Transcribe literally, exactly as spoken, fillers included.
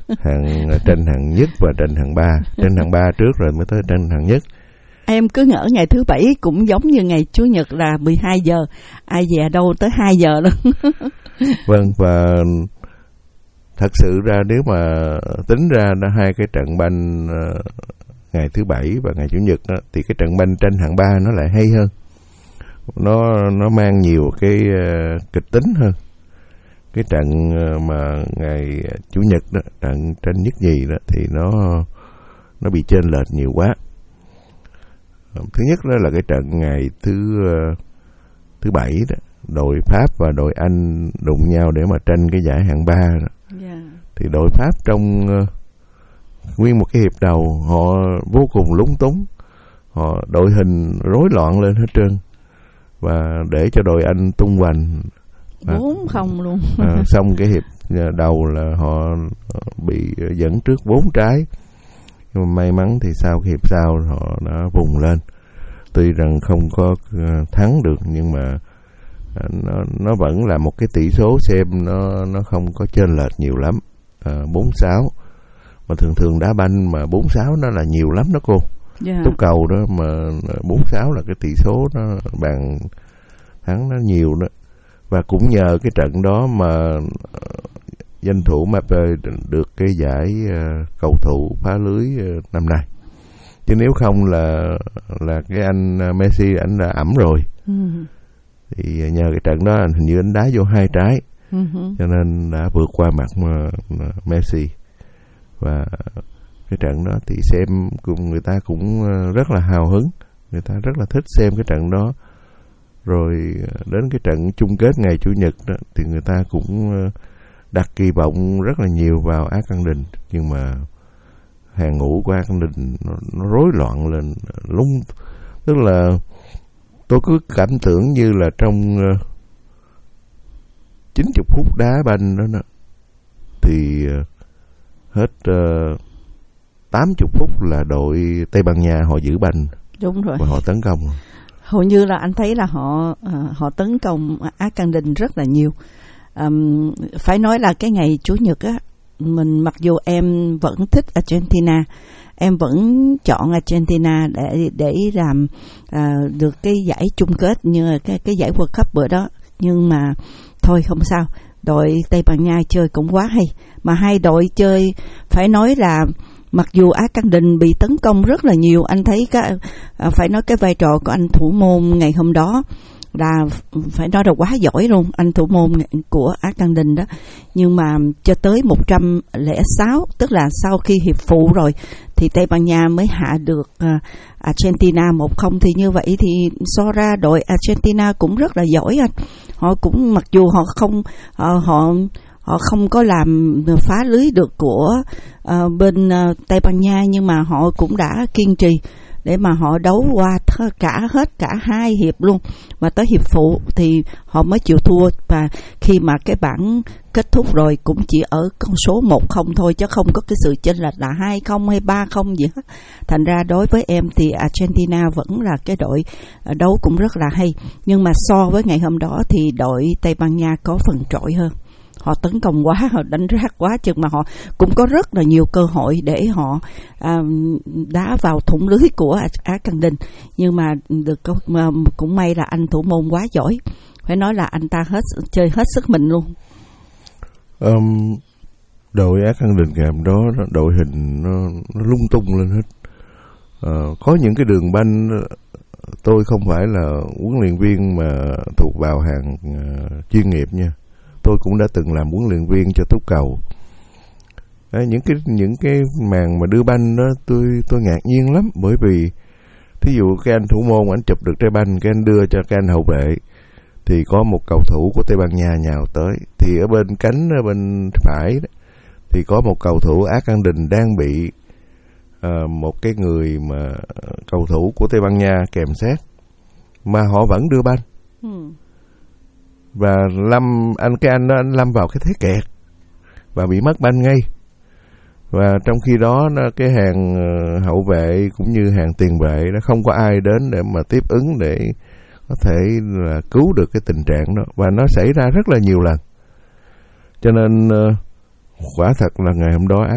hạng tranh hạng nhất và tranh hạng ba. Tranh hạng ba trước rồi mới tới tranh hạng nhất. Em cứ ngỡ ngày thứ bảy cũng giống như ngày Chủ nhật là mười hai giờ, ai về đâu tới hai giờ đó. Vâng, và thật sự ra nếu mà tính ra nó hai cái trận banh uh, ngày thứ bảy và ngày Chủ nhật đó, thì cái trận banh tranh hạng ba nó lại hay hơn. Nó nó mang nhiều cái uh, kịch tính hơn. Cái trận uh, mà ngày Chủ nhật đó, trận tranh nhất nhì đó thì nó nó bị chênh lệch nhiều quá. Thứ nhất đó là cái trận ngày thứ uh, thứ bảy đó, đội Pháp và đội Anh đụng nhau để mà tranh cái giải hạng ba đó. Yeah. Thì đội Pháp trong uh, nguyên một cái hiệp đầu họ vô cùng lúng túng, họ đội hình rối loạn lên hết trơn và để cho đội Anh tung hoành bốn không luôn. À, xong cái hiệp đầu là họ bị dẫn trước bốn trái. Nhưng mà may mắn thì sau cái hiệp sau họ đã vùng lên. Tuy rằng không có thắng được nhưng mà nó nó vẫn là một cái tỷ số xem nó nó không có chênh lệch nhiều lắm. À, bốn sáu. Mà thường thường đá banh mà bốn sáu nó là nhiều lắm đó cô. Yeah. Túc cầu đó mà bốn sáu là cái tỷ số nó bàn thắng nó nhiều đó. Và cũng nhờ cái trận đó mà danh thủ Mbappé được cái giải uh, cầu thủ phá lưới uh, năm nay. Chứ nếu không là là cái anh Messi ảnh đã ẵm rồi. Uh-huh. Thì nhờ cái trận đó hình như anh đá vô hai trái. Uh-huh. Cho nên đã vượt qua mặt uh, Messi. Và cái trận đó thì xem cùng người ta cũng uh, rất là hào hứng, người ta rất là thích xem cái trận đó. Rồi đến cái trận chung kết ngày Chủ nhật đó, thì người ta cũng uh, đặt kỳ vọng rất là nhiều vào Argentina, nhưng mà hàng ngũ của Argentina nó, nó rối loạn lên lung, tức là tôi cứ cảm tưởng như là trong uh, chín mươi phút đá banh đó, đó thì uh, hết uh, tám mươi phút là đội Tây Ban Nha họ giữ banh. Đúng rồi. Và họ tấn công. Hầu như là anh thấy là họ uh, họ tấn công Argentina rất là nhiều. Um, phải nói là cái ngày Chủ nhật á, mình mặc dù em vẫn thích Argentina, em vẫn chọn Argentina để để làm uh, được cái giải chung kết như cái cái giải World Cup bữa đó, nhưng mà thôi không sao, đội Tây Ban Nha chơi cũng quá hay, mà hai đội chơi phải nói là mặc dù Argentina bị tấn công rất là nhiều, anh thấy cái uh, phải nói cái vai trò của anh thủ môn ngày hôm đó là phải nói là quá giỏi luôn, anh thủ môn của Argentina đó. Nhưng mà cho tới một trăm lẻ sáu, tức là sau khi hiệp phụ rồi thì Tây Ban Nha mới hạ được uh, Argentina một không, thì như vậy thì so ra đội Argentina cũng rất là giỏi anh. Họ cũng mặc dù họ không họ họ, họ không có làm phá lưới được của uh, bên uh, Tây Ban Nha, nhưng mà họ cũng đã kiên trì để mà họ đấu qua cả hết cả hai hiệp luôn, và tới hiệp phụ thì họ mới chịu thua. Và khi mà cái bảng kết thúc rồi cũng chỉ ở con số một không thôi, chứ không có cái sự chênh lệch là hai không hay ba không gì hết. Thành ra đối với em thì Argentina vẫn là cái đội đấu cũng rất là hay, nhưng mà so với ngày hôm đó thì đội Tây Ban Nha có phần trội hơn. Họ tấn công quá, họ đánh rác quá chừng, mà họ cũng có rất là nhiều cơ hội để họ à, đá vào thủng lưới của Argentina. Nhưng mà được mà cũng may là anh thủ môn quá giỏi, phải nói là anh ta hết chơi hết sức mình luôn. Um, đội Argentina ngày hôm đó đội hình nó, nó lung tung lên hết. Uh, có những cái đường banh tôi không phải là huấn luyện viên mà thuộc vào hàng uh, chuyên nghiệp nha. Tôi cũng đã từng làm huấn luyện viên cho túc cầu. Đấy, những cái những cái màn mà đưa banh đó tôi tôi ngạc nhiên lắm, bởi vì thí dụ cái anh thủ môn anh chụp được trái banh, cái anh đưa cho cái anh hậu vệ thì có một cầu thủ của Tây Ban Nha nhào tới, thì ở bên cánh ở bên phải đó, thì có một cầu thủ Argentina đang bị uh, một cái người mà cầu thủ của Tây Ban Nha kèm sát, mà họ vẫn đưa banh. Hmm. Và lâm anh cái anh đó anh lâm vào cái thế kẹt và bị mất banh ngay. Và trong khi đó nó, cái hàng hậu vệ cũng như hàng tiền vệ nó không có ai đến để mà tiếp ứng để có thể là cứu được cái tình trạng đó, và nó xảy ra rất là nhiều lần. Cho nên quả thật là ngày hôm đó